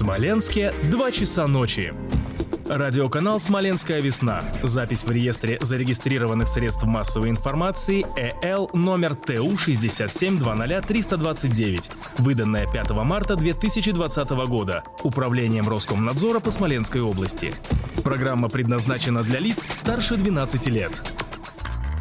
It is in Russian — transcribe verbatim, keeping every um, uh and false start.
Смоленске два часа ночи. Радиоканал «Смоленская весна». Запись в реестре зарегистрированных средств массовой информации Э Л номер Т У шестьдесят семь двадцать триста двадцать девять, выданная пятого марта две тысячи двадцатого года Управлением Роскомнадзора по Смоленской области. Программа предназначена для лиц старше двенадцати лет.